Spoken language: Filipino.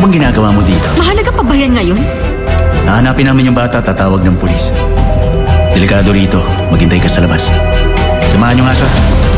bang ginagawa mo dito? Mahalaga pa ba yan ngayon? Hahanapin namin yung bata, tatawag ng pulis. Delikado rito, maghintay ka sa labas. Samahan niyo nga siya.